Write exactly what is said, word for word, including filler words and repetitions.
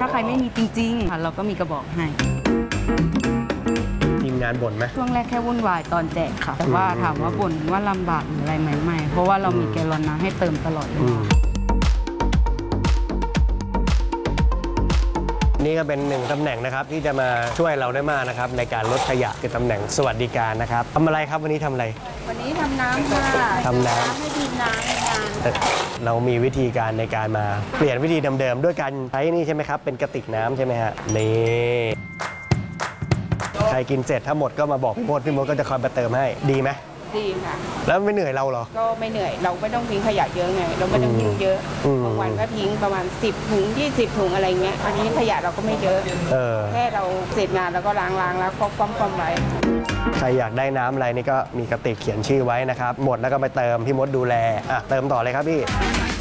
ถ้าใครไม่มีจริงๆเราก็มีกระบอกให้ทีมงานบ่นไหมช่วงแรกแค่วุ่นวายตอนแจกค่ะแต่ว่าถามว่าบ่นว่าลำบากหรืออะไรไหมไม่เพราะว่าเรามีแกลลอนน้ำให้เติมตลอดเลยนี่ก็เป็นหนึ่งตำแหน่งนะครับที่จะมาช่วยเราได้มากนะครับในการลดขยะคือตำแหน่งสวัสดิการนะครับทำอะไรครับวันนี้ทำอะไรวันนี้ทำน้ำค่ะทำน้ำให้ดีน้ำในงานเรามีวิธีการในการมาเปลี่ยนวิธีเดิมๆด้วยการใช้นี่ใช่ไหมครับเป็นกระติกน้ำใช่ไหมฮะนี่ใครกินเสร็จถ้าหมดก็มาบอกพี่มดพี่มดก็จะคอยมาเติมให้ดีไหมดีค่ะแล้วไม่เหนื่อยเราเหรอก็ไม่เหนื่อยเราไม่ต้องทิ้งขยะเยอะไงเราไม่ต้องทิ้งเยอะบางวันก็ทิ้งประมาณสิบถุงยี่สิบถุงอะไรเงี้ยอันนี้ขยะเราก็ไม่เยอะแค่เราเสร็จงานแล้วก็ล้างล้างแล้วก็ความความไว้ใครอยากได้น้ำอะไรนี่ก็มีกระติกเขียนชื่อไว้นะครับหมดแล้วก็ไปเติมพี่มดดูแลอ่ะเติมต่อเลยครับพี่